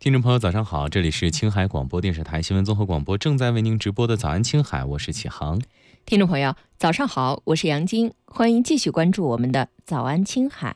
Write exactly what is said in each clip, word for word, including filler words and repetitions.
听众朋友早上好，这里是青海广播电视台新闻综合广播，正在为您直播的早安青海，我是启航。 听众朋友早上好，我是杨晶，欢迎继续关注我们的早安青海。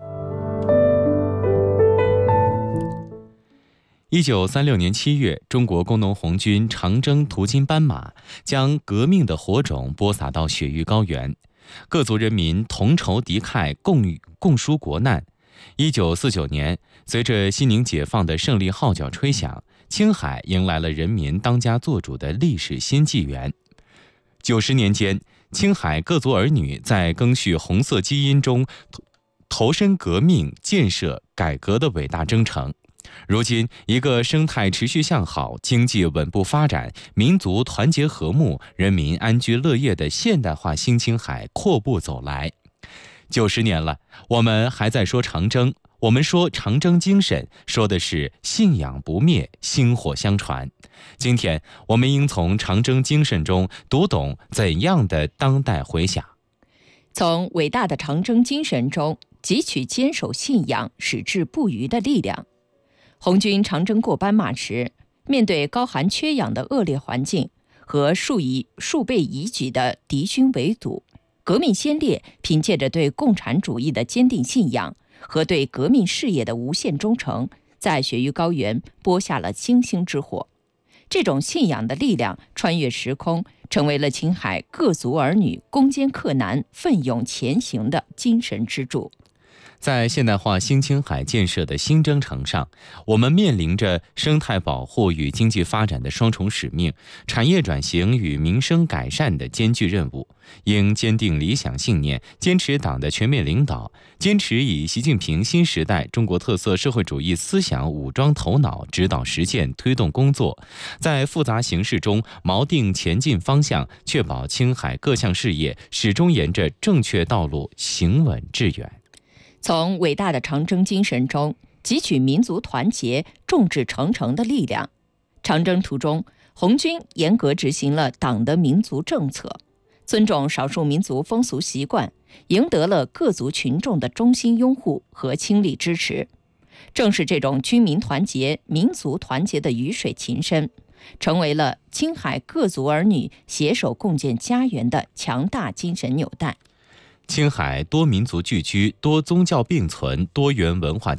一九三六年七月，中国工农红军长征途经斑马，将革命的火种播撒到雪域高原，各族人民同仇敌忾，共共纾国难。一九四九年，随着西宁解放的胜利号角吹响，青海迎来了人民当家作主的历史新纪元。九十年间，青海各族儿女在赓续红色基因中投身革命、建设、改革的伟大征程。如今，一个生态持续向好、经济稳步发展、民族团结和睦、人民安居乐业的现代化新青海阔步走来。九十年了，我们还在说长征，我们说长征精神，说的是信仰不灭，薪火相传。今天，我们应从长征精神中读懂怎样的当代回响。 从伟大的长征精神中汲取坚守信仰、矢志不渝的力量。红军长征过斑马时，面对高寒缺氧的恶劣环境和数以数倍仪举的敌军围堵，革命先烈凭借着对共产主义的坚定信仰和对革命事业的无限忠诚，在雪域高原播下了星星之火。这种信仰的力量穿越时空，成为了青海各族儿女攻坚克难、奋勇前行的精神支柱。 在现代化新青海建设的新征程上，我们面临着生态保护与经济发展的双重使命，产业转型与民生改善的艰巨任务。应坚定理想信念，坚持党的全面领导，坚持以习近平新时代中国特色社会主义思想武装头脑，指导实践，推动工作，在复杂形势中锚定前进方向，确保青海各项事业始终沿着正确道路行稳致远。 从伟大的长征精神中汲取民族团结、众志成城的力量。长征途中，红军严格执行了党的民族政策，尊重少数民族风俗习惯，赢得了各族群众的衷心拥护和倾力支持。正是这种军民团结、民族团结的鱼水情深，成为了青海各族儿女携手共建家园的强大精神纽带。 青海多民族聚居、多宗教并存、多元文化